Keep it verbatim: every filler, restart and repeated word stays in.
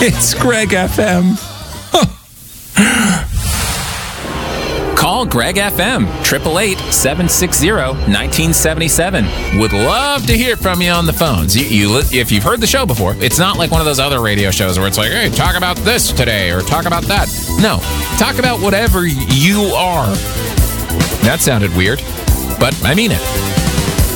It's Greg F M. Call Greg F M, eight eight eight, seven six zero, one nine seven seven. Would love to hear from you on the phones. You, you, if you've heard the show before, it's not like one of those other radio shows where it's like, hey, talk about this today or talk about that. No, talk about whatever you are. That sounded weird, but I mean it.